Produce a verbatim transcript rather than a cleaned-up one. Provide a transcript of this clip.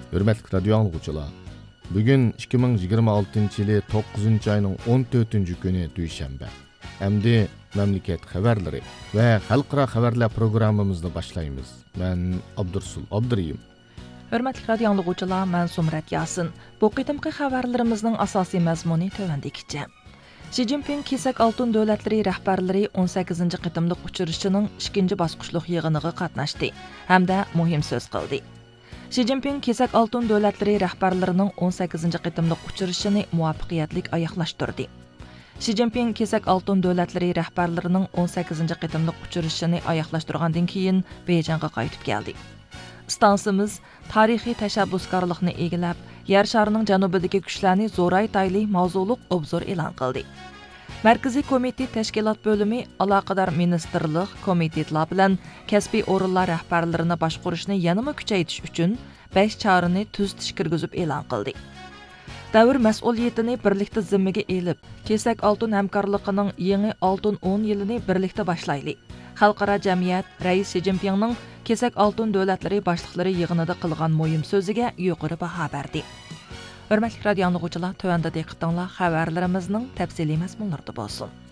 Hürmetli radyo anlıqçılar, bugün ikki ming yigirma oltinchi yili to'qqizinchi ayning o'n to'rtinchi kuni dushanba. Endi memleket xabarlari ve xalqaro xabarlar programmamizni boshlaymiz. Men Abdursul Abduriyim. Hürmetli radyo anlıqçılar, men Sumrat Yasin. Bu qitimqi xabarlarimizning asosiy mazmuni tövendikicha. Xi Jinping kesak altın davlatları rahbarlari o'n sakkizinchi qitimliq uchrashuvining ikkinchi bosqichliq yig'iniga qatnashdi hamda muhim so'z qildi. Xi Jinping kesak altın davlatları rahbarlarining o'n sakkizinchi qitimliq uchrashuvini muvaffaqiyatli oyoqlashtirdi. Xi Jinping kesak altın davlatları rahbarlarining o'n sakkizinchi qitimliq uchrashuvini oyoqlashtirgandan keyin Beyjingga qaytib keldi. Stansimiz tarixiy tashabbuskorlikni egilab, yer sharining janubidagi kuchlarni zo'raytayli mavzuliq obzor e'lon qildi. Markaziy komiteti tashkilot bo'limi aloqador ministerlik, komitetlar bilan kasbiy o'rinlar rahbarlarini boshqarishni yanada kuchaytirish uchun besh chorani tuzitish kirgizib e'lon qildi. Davr mas'uliyatini birlikda zimmaga elib, kesak altın hamkorligining yangi oltin o'n yilini birlikda boshlayli. Xalqaro jamiyat Rais Xi Jinpingning kesak altın davlatları boshliqlari yig'inida qilgan muhim so'ziga yuqori baho berdi. Hürmetli radyo anlıqçılar, tövəndə diqqətinizə xəbərlərimizin təfsili məzmunları bolsun.